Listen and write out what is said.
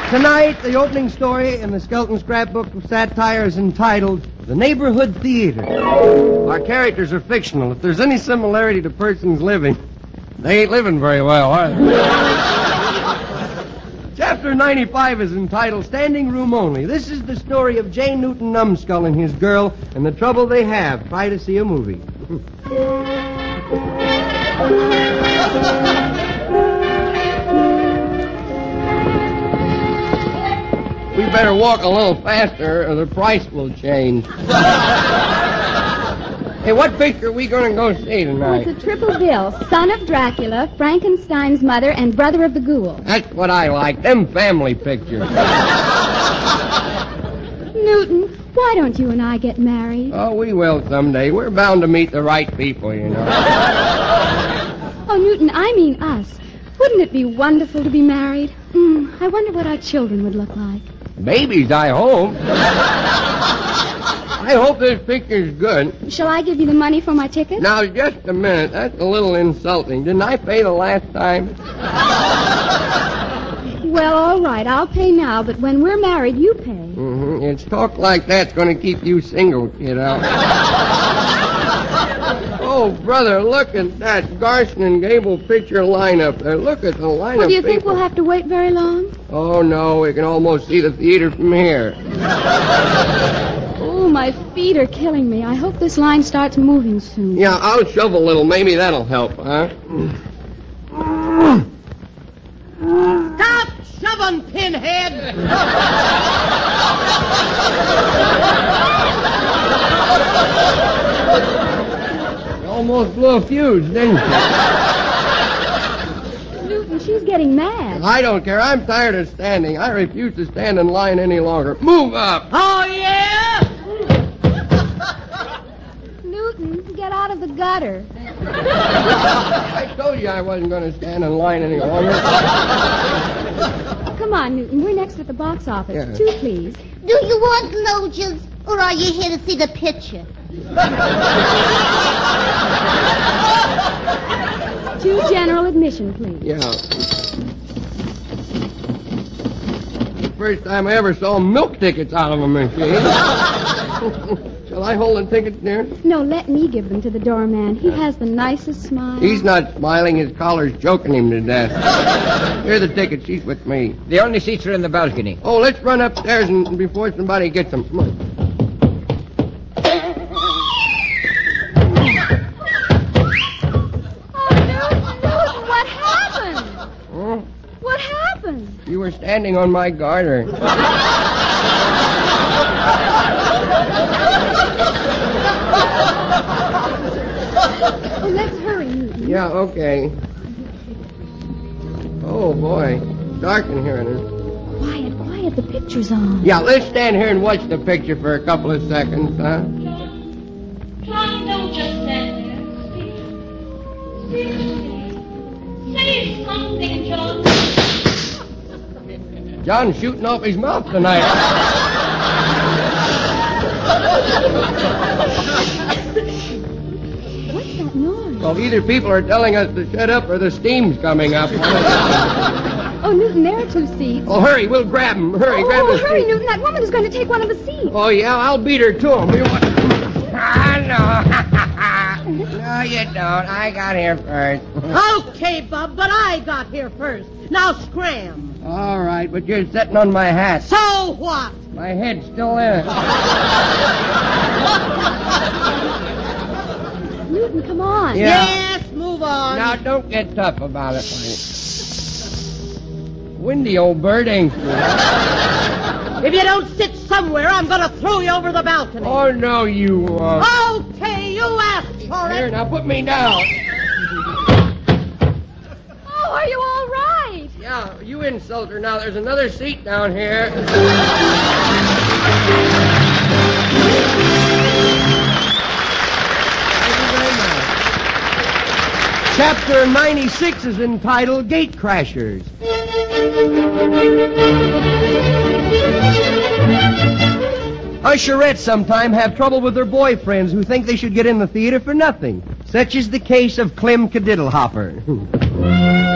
Tonight, the opening story in the Skelton Scrapbook of Satire is entitled The Neighborhood Theater. Our characters are fictional. If there's any similarity to persons living, they ain't living very well, are they? Chapter 95 is entitled Standing Room Only. This is the story of J. Newton Numbskull and his girl and the trouble they have. Try to see a movie. We better walk a little faster or the price will change. Hey, what picture are we going to go see tonight? It's a triple bill. Son of Dracula, Frankenstein's mother, and brother of the ghoul. That's what I like, them family pictures. Newton, why don't you and I get married? Oh, we will someday. We're bound to meet the right people, you know. Oh, Newton, I mean us. Wouldn't it be wonderful to be married? I wonder what our children would look like. Babies, I hope. I hope this picture's good. Shall I give you the money for my ticket? Now, just a minute. That's a little insulting. Didn't I pay the last time? Well, all right. I'll pay now, but when we're married, you pay. Mm-hmm. It's talk like that's going to keep you single, kiddo. Oh, brother, look at that Garson and Gable picture lineup there. Look at the lineup. Well, do you think people. we'll have to wait very long? Oh, no. We can almost see the theater from here. Oh, my feet are killing me. I hope this line starts moving soon. Yeah, I'll shove a little. Maybe that'll help, huh? Stop shoving, pinhead! You almost blew a fuse, didn't you? Newton, she's getting mad. I don't care. I'm tired of standing. I refuse to stand in line any longer. Move up! Oh, yeah? Newton, get out of the gutter. I told you I wasn't going to stand in line any longer. Come on, Newton. We're next at the box office. Yeah. 2, please. Do you want loges, or are you here to see the picture? 2 general admission, please. Yeah. First time I ever saw milk tickets out of a machine. Shall I hold the tickets, dear? No, let me give them to the doorman. He has the nicest smile. He's not smiling. His collar's choking him to death. Here are the tickets. She's with me. The only seats are in the balcony. Oh, let's run upstairs and before somebody gets them. Come on. Oh, Newton, what happened? Huh? What happened? You were standing on my garter. Oh, let's hurry, Newton. Yeah, okay. Oh, boy. It's dark in here, isn't it? Quiet, quiet. The picture's on. Yeah, let's stand here and watch the picture for a couple of seconds, huh? John, don't just stand there. Speak. Say something, John. John's shooting off his mouth tonight. What's that noise? Well, either people are telling us to shut up or the steam's coming up. Oh, Newton, there are 2 seats. Oh, hurry, we'll grab them. Hurry, grab Oh, the hurry, seat. Newton. That woman is going to take one of the seats. Oh, yeah, I'll beat her to him. No, you don't. I got here first. Okay, Bub, but I got here first. Now scram. All right, but you're sitting on my hat. So what? My head's still in it. Newton, come on. Yeah. Yes, move on. Now, don't get tough about it, honey. Windy old bird, ain't you? If you don't sit somewhere, I'm going to throw you over the balcony. Oh, no, you won't. Okay, you asked for Here, it. now put me down. Oh, are you all right? Yeah, you insult her. Now, there's another seat down here. Chapter 96 is entitled Gate Crashers. Usherettes sometime have trouble with their boyfriends who think they should get in the theater for nothing. Such is the case of Clem Cadiddlehopper.